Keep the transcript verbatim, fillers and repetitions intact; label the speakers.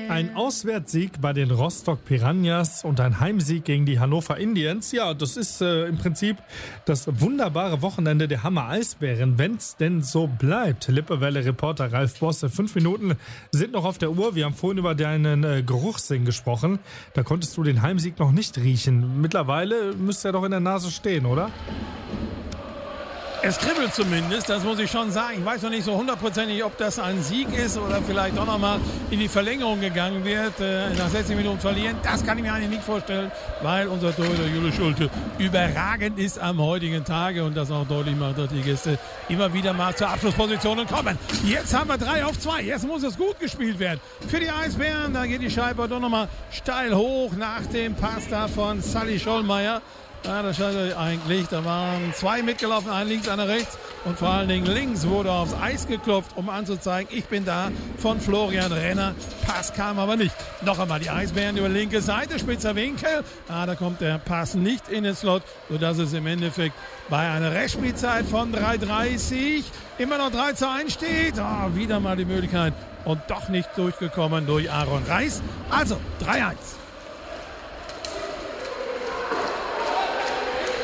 Speaker 1: Ein Auswärtssieg bei den Rostock Piranhas und ein Heimsieg gegen die Hannover Indians. Ja, das ist äh, im Prinzip das wunderbare Wochenende der Hammer Eisbären, wenn's denn so bleibt. Lippewelle-Reporter Ralf Bosse. Fünf Minuten sind noch auf der Uhr. Wir haben vorhin über deinen äh, Geruchssinn gesprochen. Da konntest du den Heimsieg noch nicht riechen. Mittlerweile müsste er doch in der Nase stehen, oder?
Speaker 2: Es kribbelt zumindest, das muss ich schon sagen. Ich weiß noch nicht so hundertprozentig, ob das ein Sieg ist oder vielleicht auch nochmal in die Verlängerung gegangen wird. Äh, nach sechzig Minuten verlieren, das kann ich mir eigentlich nicht vorstellen, weil unser Torhüter Jule Schulte überragend ist am heutigen Tage und das auch deutlich macht, dass die Gäste immer wieder mal zur Abschlussposition kommen. Jetzt haben wir drei auf zwei, jetzt muss es gut gespielt werden. Für die Eisbären, da geht die Scheibe doch nochmal steil hoch nach dem Pass da von Sally Schollmeier. Ja, das scheint eigentlich. Da waren zwei mitgelaufen, ein links, einer rechts. Und vor allen Dingen links wurde aufs Eis geklopft, um anzuzeigen, ich bin da, von Florian Renner. Pass kam aber nicht. Noch einmal die Eisbären über linke Seite, spitzer Winkel. Ah, da kommt der Pass nicht in den Slot, sodass es im Endeffekt bei einer Restspielzeit von drei dreißig immer noch drei zu eins steht. Ah, wieder mal die Möglichkeit und doch nicht durchgekommen durch Aaron Reis. Also drei eins.